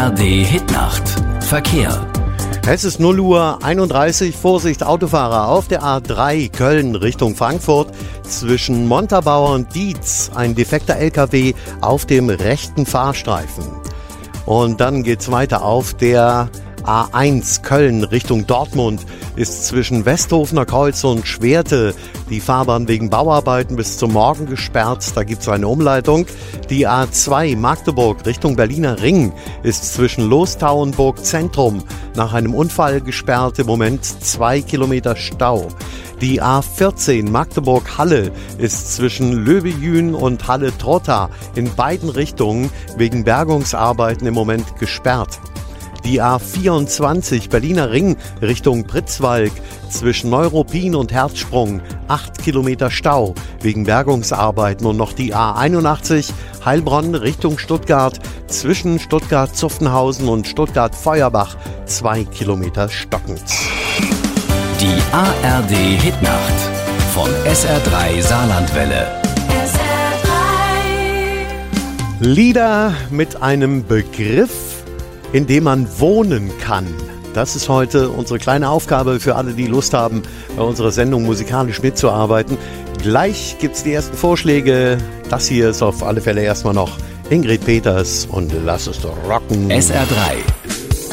ARD Hitnacht. Verkehr. Es ist 0:31 Uhr. Vorsicht Autofahrer auf der A3 Köln Richtung Frankfurt. Zwischen Montabaur und Dietz ein defekter LKW auf dem rechten Fahrstreifen. Und dann geht's weiter auf der A1 Köln Richtung Dortmund ist zwischen Westhofener Kreuz und Schwerte die Fahrbahn wegen Bauarbeiten bis zum Morgen gesperrt. Da gibt es eine Umleitung. Die A2 Magdeburg Richtung Berliner Ring ist zwischen Lostau und Burg Zentrum nach einem Unfall gesperrt. Im Moment 2 Kilometer Stau. Die A14 Magdeburg-Halle ist zwischen Löbejün und Halle-Trotta in beiden Richtungen wegen Bergungsarbeiten im Moment gesperrt. Die A24 Berliner Ring Richtung Pritzwalk zwischen Neuruppin und Herzsprung 8 Kilometer Stau wegen Bergungsarbeiten und noch die A81 Heilbronn Richtung Stuttgart zwischen Stuttgart-Zuffenhausen und Stuttgart-Feuerbach 2 Kilometer stockend. Die ARD Hitnacht von SR3 Saarlandwelle. Lieder mit einem Begriff, in dem man wohnen kann. Das ist heute unsere kleine Aufgabe für alle, die Lust haben, bei unserer Sendung musikalisch mitzuarbeiten. Gleich gibt's die ersten Vorschläge. Das hier ist auf alle Fälle erstmal noch Ingrid Peters und Lass es doch rocken. SR3